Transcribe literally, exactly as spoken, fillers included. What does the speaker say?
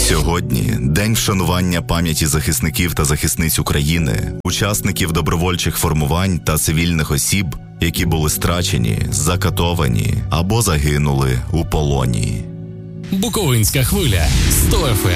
Сьогодні день вшанування пам'яті захисників та захисниць України, учасників добровольчих формувань та цивільних осіб, які були страчені, закатовані або загинули у полоні. Буковинська хвиля, сто еф ем.